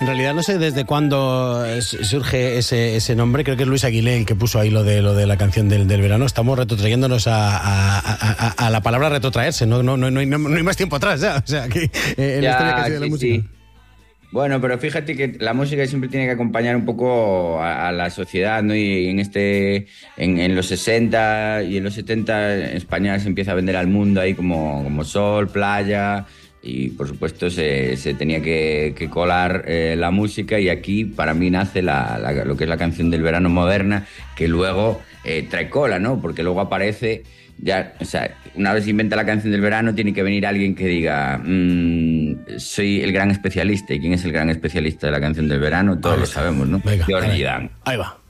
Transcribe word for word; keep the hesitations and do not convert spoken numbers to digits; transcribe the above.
En realidad no sé desde cuándo surge ese, ese nombre. Creo que es Luis Aguilé el que puso ahí lo de lo de la canción del, del verano. Estamos retrotrayéndonos a, a, a, a la palabra retrotraerse. No, no, no, no, hay, no, no hay más tiempo atrás ya. O sea, aquí eh, en Ya, la historia que ha sido sí, la música. sí. Bueno, pero fíjate que la música siempre tiene que acompañar un poco a, a la sociedad, ¿no? Y en este, en, en los sesenta y en los setenta España se empieza a vender al mundo ahí como, como sol, playa, y por supuesto se, se tenía que, que colar eh, la música, y aquí para mí nace la, la- lo que es la canción del verano moderna, que luego eh, trae cola, ¿no? Porque luego aparece... Ya, o sea, una vez se inventa la canción del verano, tiene que venir alguien que diga, "Mm, soy el gran especialista". ¿Y quién es el gran especialista de la canción del verano? Todos Ahí lo está. sabemos, ¿no? Venga, Georgie ahí, Dan. ahí va.